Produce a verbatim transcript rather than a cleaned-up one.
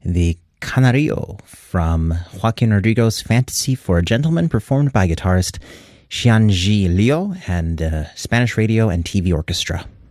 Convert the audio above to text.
the Canario from Joaquin Rodrigo's Fantasy for a Gentleman, performed by guitarist Xianji Liu and uh, Spanish Radio and T V Orchestra.